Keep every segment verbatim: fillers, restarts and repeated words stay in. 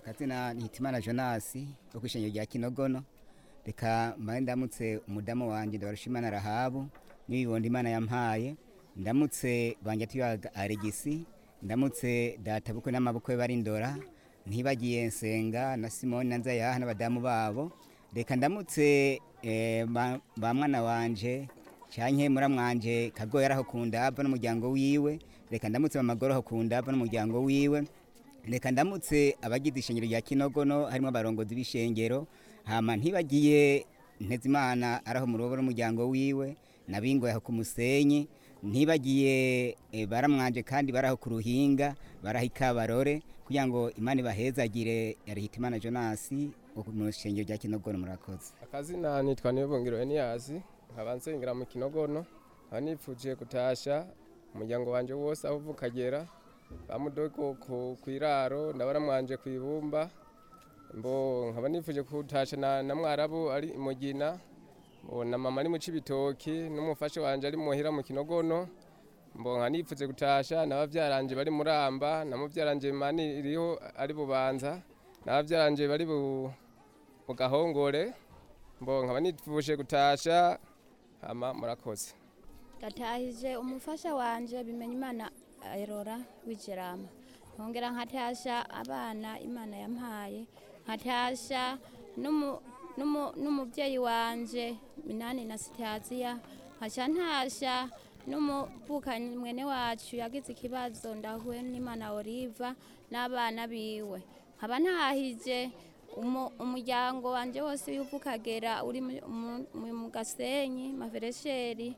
akazina ni Hitimana Jonas wo kwishengero rya Kinogono. Reka mbaye ndamutse umudamu wanje Ndabarushimana Rahabu nibibondo Imana yampaye. Ndamutse banje tuyaga Aregisi, ndamutse data bukwe n'amabukwe bari ndora, ntibagiye Nsenga na Simoni na Nzayaha n'abadamu babo. Reka ndamutse eh, ba, ba mwana wanje canke muramwanje Kagoya araho kundava n'umuryango wiwe. Reka ndamutse bamagoro ho kundava n'umuryango wiwe. Reka ndamutse abagize ishengero rya Kinogono harimo abarongozi b'ishengero, hama ntibagiye Ntezimana araho murobo n'umuryango wiwe, nabingo yaho ku Musenyi, ntibagiye e, baramwanje kandi baraho ku Ruhinga, barahika barore kugira ngo Imana ibahezagire. Yari Hitimana Jonas mu ishengero rya Kinogono. Murakoze. Akazina nitwa Niyobongiro Enias, nkaba nsengera mu Kinogono, nipfuje gutasha umuryango wanje wose aho uvukagera, bamudogo ku kwiraro ndabaramwanje kwibumba, mbo nkaba nipfuje kutasha na, na mwarabu ari Mugina, mbo na mama ari mu Cibitoki n'umufashe wanje ari muhira mu Kinogono, mbo nkanipfuze gutasha n'abavyaranje bari Muramba, namuvyaranje mani iriho ari Bubanza, n'abavyaranje bari bu mu Gahongore, mbo nkaba nipfuje gutasha. Hama murakoze. Gatahije umufasha wanje Bimenyimana Aurora w'Ijerama. Nkongera nkatasha abana Imana yampaye, nkatasha numu n'umuvyeyi wanje Minani na Sitaziya, nkaca ntasha n'umuvukanyi mwene wacu yagize ikibazo ndahuye n'Imana Oliva n'abana biwe. Nkaba ntahije umuryango wanje wose w'Ivukagera uri mu Gasenyi, Maveresheri,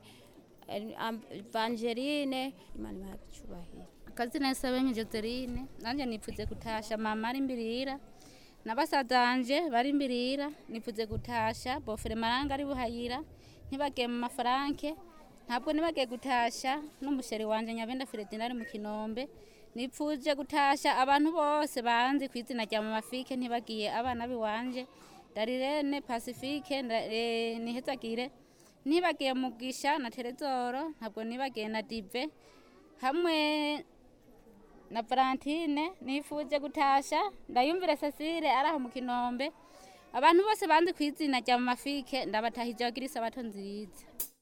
Evangeline, Imana ibacubahira. Akazina Sabenye Joseline, nanje nipfuze gutasha mama ari Mbirira n'abasazanje bari Mbirira, nipfuze gutasha Bofere Maranga ari Buhayira, ntibagiye mu Mafaranke, ntabwo nibagiye gutasha n'umusheri wanje Nyabenda Fredina ari mu Kinombe. Nipfuje gutasha abantu bose banzi kwizina rya Mama Fike, ntibagiye abana biwanje Darirene Pacifique e, nihezagire, ntibagiye Mugisha na Terezoro, ntabwo nibagiye na Dive hamwe na Valentine. Nifuje gutasha Ndayumvire Cecile araho mu Kinombe. Abantu bose banzi kwizina rya Mama Fike ndabatahije bagira isabato nziza.